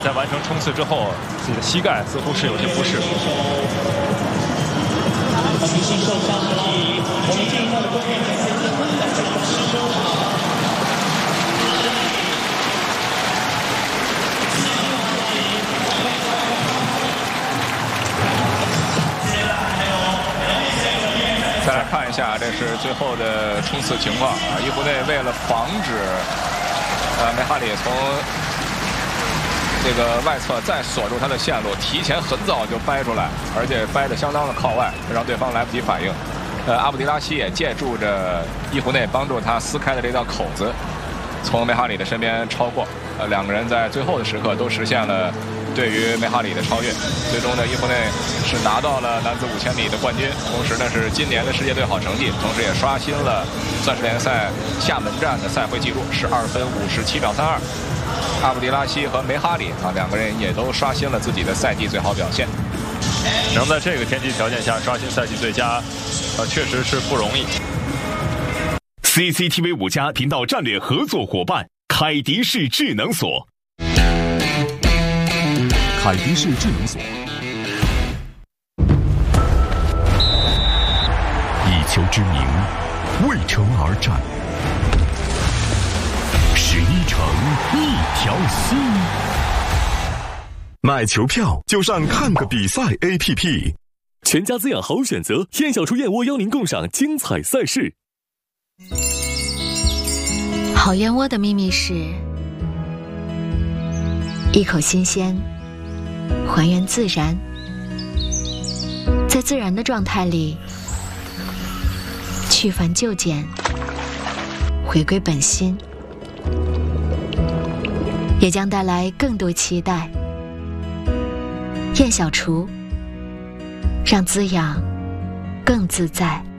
在完成冲刺之后，自己的膝盖似乎是有些不适。 女性受伤不提，我们进一步的观念再来看一下，这是最后的冲刺情况啊！伊胡内为了防止梅哈里从这个外侧再锁住他的线路，提前很早就掰出来，而且掰得相当的靠外，让对方来不及反应。阿布迪拉西也借助着伊胡内帮助他撕开的这道口子，从梅哈里的身边超过。两个人在最后的时刻都实现了对于梅哈里的超越。最终呢，伊胡内是拿到了男子5000米的冠军，同时呢是今年的世界最好成绩，同时也刷新了钻石联赛厦门站的赛会纪录，12分57秒32。阿布迪拉西和梅哈里两个人也都刷新了自己的赛季最好表现。 能在这个天气条件下刷新赛季最佳，确实是不容易。 CCTV 5+频道战略合作伙伴凯迪士智能锁。凯迪士智能锁，以球之名，为城而战。11城，一条心。买球票就上看个比赛 APP。 全家滋养好选择，燕小厨燕窝邀您共赏精彩赛事。 好燕窝的秘密是一口新鲜，还原自然，在自然的状态里去繁就简，回归本心，也将带来更多期待。燕小厨，让滋养更自在。